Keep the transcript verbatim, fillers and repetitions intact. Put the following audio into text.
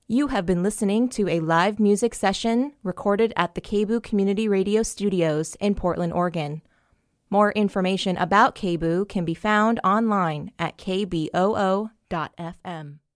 You have been listening to a live music session recorded at the K B O O Community Radio Studios in Portland, Oregon. More information about K B O O can be found online at k b o o dot f m.